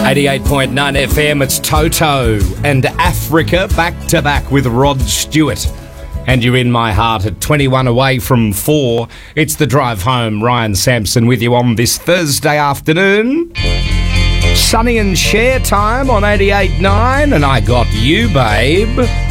88.9 FM, it's Toto and Africa back to back with Rod Stewart. And you're in my heart at 21 away from 4. It's The Drive Home. Ryan Sampson with you on this Thursday afternoon. Sunny and share time on 88.9, and I got you, babe.